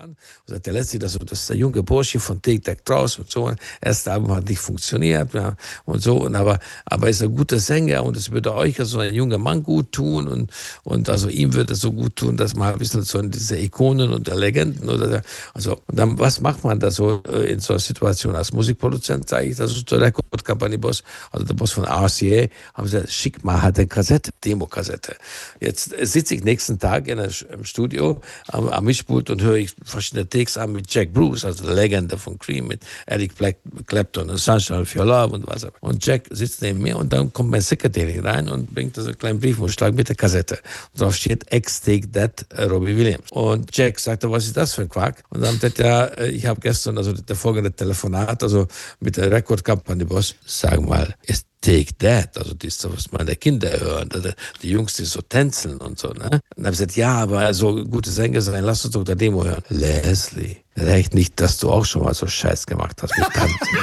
an und sagt, der letzte, das ist der junge Bursche von Take That Cross und so. Das erste Album hat nicht funktioniert, ja, und so. Aber er ist ein guter Sänger und es würde euch als so ein junger Mann gut tun und also ihm würde es so gut tun, dass man ein bisschen so diese Ikonen und der Legenden oder also und dann was macht man da so in so einer Situation als Musikproduzent, sage ich, das ist der Rekordkompanie-Boss, also der Boss von RCA, haben gesagt, schick mal halt eine Kassette, Demo-Kassette. Jetzt sitze ich nächsten Tag im Studio am Mischpult und höre ich verschiedene Takes an mit Jack Bruce, also der Legende von Cream, mit Eric Clapton und Sunshine of Your Love und was. Und Jack sitzt neben mir und dann kommt mein Sekretär rein und bringt so einen kleinen Briefumschlag mit der Kassette. Und drauf steht Take That, Robbie Williams. Und Jack sagte, was ist das für ein Quark? Und dann sagt er, ich habe gestern, also der folgende Telefonat, also mit der Rekordkompanie-Boss, sag mal, ist Take That, also das, was meine Kinder hören, die Jungs, die so tänzeln und so, ne? Und dann habe ich gesagt, ja, aber so gute Sänger sein, lass uns doch der Demo hören. Leslie, reicht nicht, dass du auch schon mal so Scheiß gemacht hast mit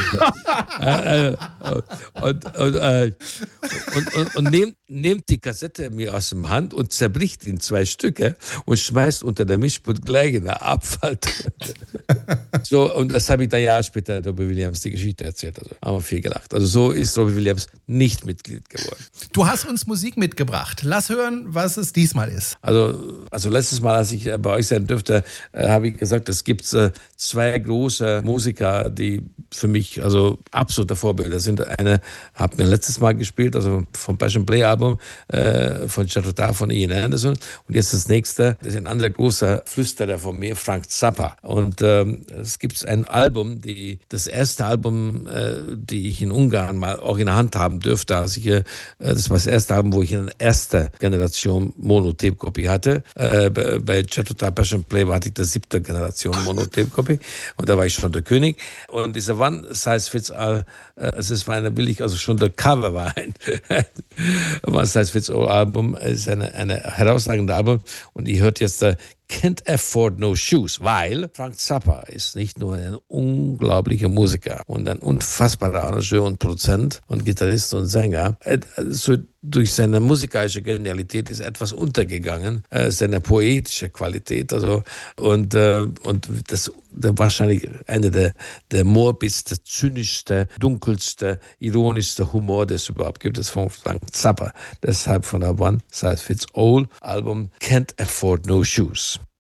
Tanzen. und nehmt die Kassette mir aus dem Hand und zerbricht in 2 Stücke und schmeißt unter der Mischpult gleich in der Abfall. So, und das habe ich dann Jahre später Robbie Williams die Geschichte erzählt. Also haben wir viel gelacht. Also so ist Robbie Williams nicht Mitglied geworden. Du hast uns Musik mitgebracht. Lass hören, was es diesmal ist. Also letztes Mal, als ich bei euch sein dürfte, habe ich gesagt, es gibt 2 große Musiker, die für mich also absolute Vorbilder sind. Eine hat mir letztes Mal gespielt, also vom Passion Play Album von Jethro von Ian Anderson. Und jetzt das nächste, das ist ein anderer großer Flüsterer von mir, Frank Zappa. Und es gibt ein Album, das erste Album, die ich in Ungarn mal auch in der Hand haben dürfte. Also das war das erste Album, wo ich eine erste Generation Mono-Tape-Copy hatte. Bei Jethro Passion Play hatte ich die 7. Generation Mono-Tape-Copy und da war ich schon der König. Und dieser One Size Fits All, es war schon der Cover war ein One Size Fits All Album, ist eine herausragende Album und ich hört jetzt Can't Afford No Shoes, weil Frank Zappa ist nicht nur ein unglaublicher Musiker und ein unfassbarer Arrangeur und Produzent und Gitarrist und Sänger. So durch seine musikalische Genialität ist etwas untergegangen, seine poetische Qualität, und das wahrscheinlich eine der morbidste, zynischste, dunkelste, ironischste Humor, das es überhaupt gibt, ist von Frank Zappa. Deshalb von der One Size Fits All Album Can't Afford No Shoes.